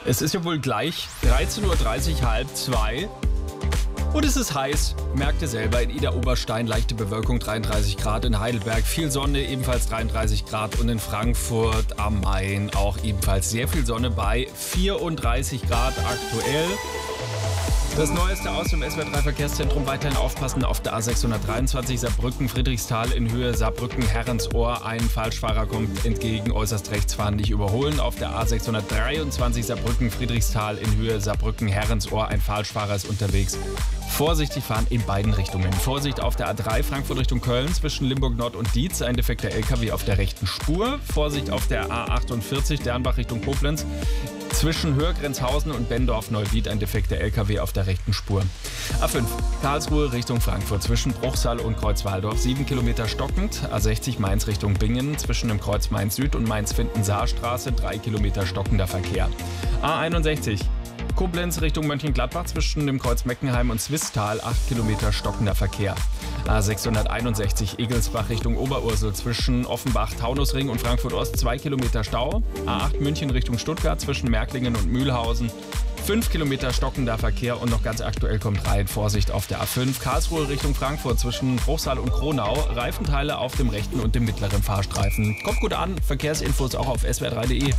Es ist ja wohl gleich 13.30 Uhr, halb zwei. Und es ist heiß. Merkt ihr selber, in Idar-Oberstein leichte Bewölkung, 33 Grad. In Heidelberg viel Sonne, ebenfalls 33 Grad. Und in Frankfurt am Main auch ebenfalls sehr viel Sonne bei 34 Grad aktuell. Das Neueste aus dem SWR3 Verkehrszentrum. Weiterhin aufpassen auf der A623 Saarbrücken, Friedrichsthal in Höhe Saarbrücken, Herrensohr. Ein Falschfahrer kommt entgegen, äußerst rechts fahren, nicht überholen. Auf der A623 Saarbrücken, Friedrichsthal in Höhe Saarbrücken, Herrensohr. Ein Falschfahrer ist unterwegs. Vorsichtig fahren in beiden Richtungen. Vorsicht auf der A3 Frankfurt Richtung Köln zwischen Limburg Nord und Dietz. Ein defekter LKW auf der rechten Spur. Vorsicht auf der A48 Dernbach Richtung Koblenz. Zwischen Höhrgrenzhausen und Bendorf-Neuwied ein defekter LKW auf der rechten Spur. A5 Karlsruhe Richtung Frankfurt zwischen Bruchsal und Kreuzwaldorf 7 Kilometer stockend. A60 Mainz Richtung Bingen zwischen dem Kreuz Mainz Süd und Mainz-Finden-Saarstraße 3 Kilometer stockender Verkehr. A61 Koblenz Richtung Mönchengladbach zwischen dem Kreuz Meckenheim und Zwistal 8 Kilometer stockender Verkehr. A661 Egelsbach Richtung Oberursel zwischen Offenbach, Taunusring und Frankfurt Ost 2 Kilometer Stau. A8 München Richtung Stuttgart zwischen Märklingen und Mühlhausen 5 Kilometer stockender Verkehr. Und noch ganz aktuell kommt rein Vorsicht auf der A5 Karlsruhe Richtung Frankfurt zwischen Bruchsal und Kronau. Reifenteile auf dem rechten und dem mittleren Fahrstreifen. Kommt gut an, Verkehrsinfos auch auf swr3.de.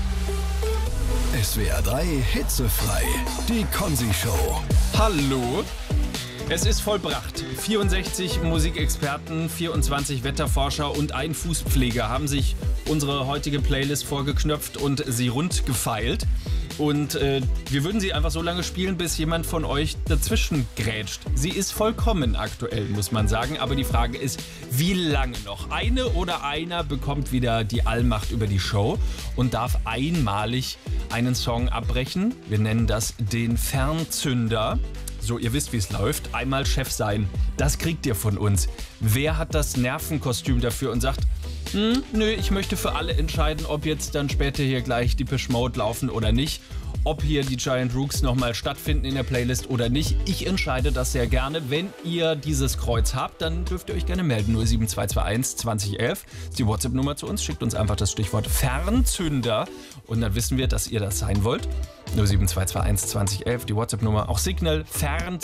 SWR3 hitzefrei, die Konzi-Show. Hallo, es ist vollbracht. 64 Musikexperten, 24 Wetterforscher und ein Fußpfleger haben sich unsere heutige Playlist vorgeknöpft und sie rund gefeilt. Und wir würden sie einfach so lange spielen, bis jemand von euch dazwischen grätscht. Sie ist vollkommen aktuell, muss man sagen. Aber die Frage ist, wie lange noch? Eine oder einer bekommt wieder die Allmacht über die Show und darf einmalig einen Song abbrechen. Wir nennen das den Fernzünder. So, ihr wisst, wie es läuft. Einmal Chef sein, das kriegt ihr von uns. Wer hat das Nervenkostüm dafür und sagt, nö, ich möchte für alle entscheiden, ob jetzt dann später hier gleich die Depeche Mode laufen oder nicht. Ob hier die Giant Rooks nochmal stattfinden in der Playlist oder nicht. Ich entscheide das sehr gerne. Wenn ihr dieses Kreuz habt, dann dürft ihr euch gerne melden. 07221 2011 ist die WhatsApp-Nummer zu uns. Schickt uns einfach das Stichwort Fernzünder und dann wissen wir, dass ihr das sein wollt. 07221 2011 die WhatsApp-Nummer. Auch Signal Fernzünder.